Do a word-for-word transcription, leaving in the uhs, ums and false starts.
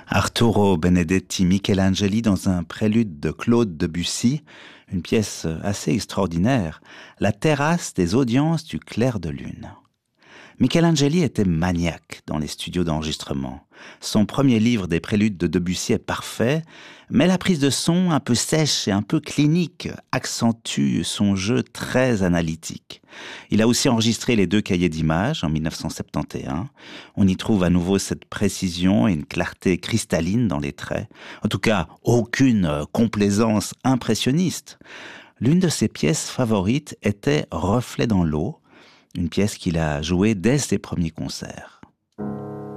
Arturo Benedetti Michelangeli dans un prélude de Claude Debussy, une pièce assez extraordinaire, la terrasse des audiences du clair de lune. Michelangeli était maniaque dans les studios d'enregistrement. Son premier livre des préludes de Debussy est parfait, mais la prise de son, un peu sèche et un peu clinique, accentue son jeu très analytique. Il a aussi enregistré les deux cahiers d'images en mille neuf cent soixante et onze. On y trouve à nouveau cette précision et une clarté cristalline dans les traits. En tout cas, aucune complaisance impressionniste. L'une de ses pièces favorites était Reflet dans l'eau, une pièce qu'il a jouée dès ses premiers concerts.